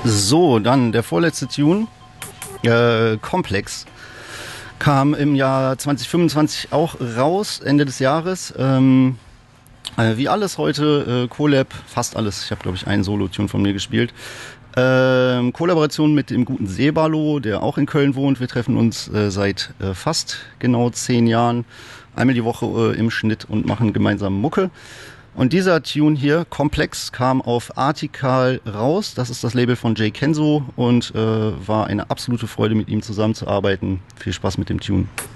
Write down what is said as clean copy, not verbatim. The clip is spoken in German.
So, dann der vorletzte Tune, Komplex, kam im Jahr 2025 auch raus, Ende des Jahres. Wie alles heute, Collab, fast alles. Ich habe, glaube ich, einen Solo-Tune von mir gespielt. Kollaboration mit dem guten Sebalo, der auch in Köln wohnt. Wir treffen uns seit fast genau 10 Jahren, einmal die Woche im Schnitt und machen gemeinsam Mucke. Und dieser Tune hier, Komplex, kam auf Artikal raus. Das ist das Label von Jay Kenzo und war eine absolute Freude, mit ihm zusammenzuarbeiten. Viel Spaß mit dem Tune.